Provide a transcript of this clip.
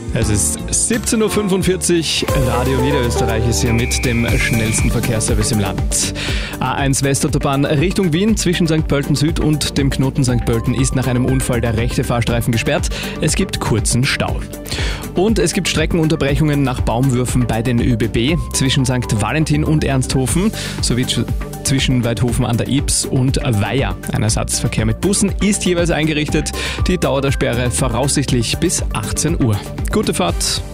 Es ist 17.45 Uhr, Radio Niederösterreich ist hier mit dem schnellsten Verkehrsservice im Land. A1 Westautobahn Richtung Wien zwischen St. Pölten Süd und dem Knoten St. Pölten ist nach einem Unfall der rechte Fahrstreifen gesperrt. Es gibt kurzen Stau. Und es gibt Streckenunterbrechungen nach Baumwürfen bei den ÖBB zwischen St. Valentin und Ernsthofen sowie zwischen Weidhofen an der Ybbs und Weiher. Ein Ersatzverkehr mit Bussen ist jeweils eingerichtet. Die Dauer der Sperre voraussichtlich bis 18 Uhr. Gute Fahrt.